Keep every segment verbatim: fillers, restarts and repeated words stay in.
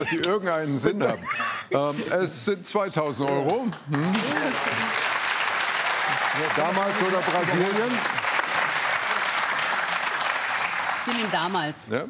dass sie irgendeinen Sinn haben. ähm, es sind zweitausend Euro. Hm. Damals oder Brasilien? Ich nehme damals. Ja.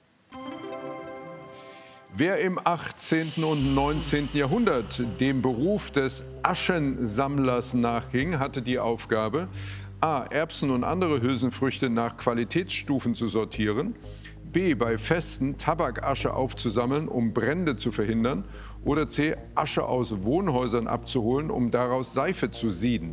Wer im achtzehnten und neunzehnten Jahrhundert dem Beruf des Aschensammlers nachging, hatte die Aufgabe, a. Erbsen und andere Hülsenfrüchte nach Qualitätsstufen zu sortieren, b. bei Festen Tabakasche aufzusammeln, um Brände zu verhindern, oder c. Asche aus Wohnhäusern abzuholen, um daraus Seife zu sieden.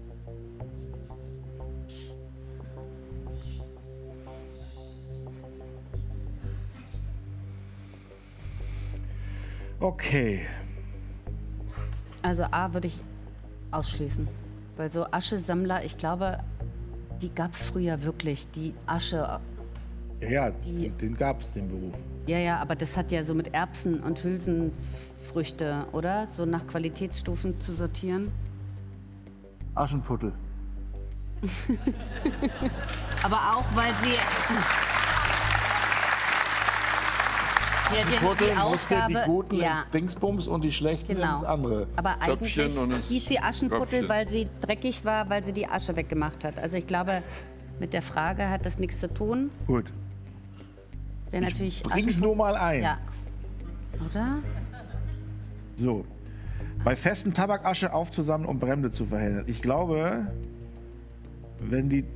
Okay. Also A würde ich ausschließen. Weil so Aschesammler, ich glaube, die gab es früher wirklich. Die Asche. Ja, ja die, den gab es, den Beruf. Ja, ja, aber das hat ja so mit Erbsen und Hülsenfrüchte, oder? So nach Qualitätsstufen zu sortieren. Aschenputtel. Aber auch, weil sie... Ja, die, die Aufgabe, die Guten ja. ins Dingsbums und die Schlechten Genau. ins andere. Aber eigentlich hieß sie Aschenputtel, Köpfchen. weil sie dreckig war, weil sie die Asche weggemacht hat. Also ich glaube, mit der Frage hat das nichts zu tun. Gut. Wäre natürlich Bring's nur mal ein. Ja. Oder? So. Bei Festen Tabakasche aufzusammeln, um Brände zu verhindern. Ich glaube, wenn die